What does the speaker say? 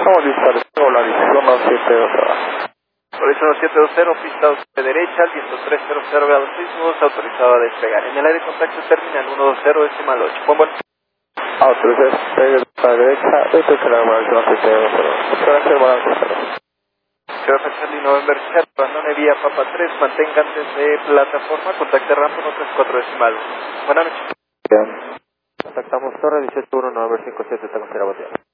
Vamos disparando la dirección 720. Horizon 720, pista de derecha, viento 300 grados sísmos, autorizado a despegar. En el aire contacto terminal 120, decimal 8. Buen. Autorizado a despegar a la derecha, esto es la evaluación 720. Espera que va a cruzar. Gracias, Charlie November, Chat, abandone vía Papa 3, mantenga antes de plataforma, contacte rampa 134 decimal. Buenas noches. Bien. Contactamos Torre 181 November 57, está con Sierra Batea.